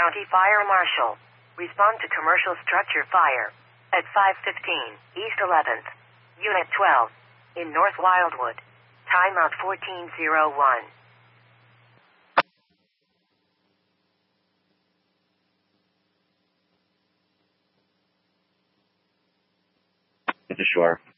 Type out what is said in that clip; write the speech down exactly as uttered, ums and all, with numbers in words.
County Fire Marshal. Respond to commercial structure fire at five fifteen East eleventh, Unit twelve, in North Wildwood. Timeout fourteen oh one. This is Shore.